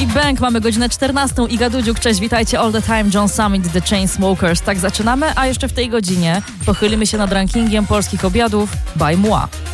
Big Bang, mamy godzinę 14. Iga Dudziuk, cześć, witajcie, All the Time, John Summit, The Chainsmokers. Tak zaczynamy, a jeszcze w tej godzinie pochylimy się nad rankingiem polskich obiadów by moi.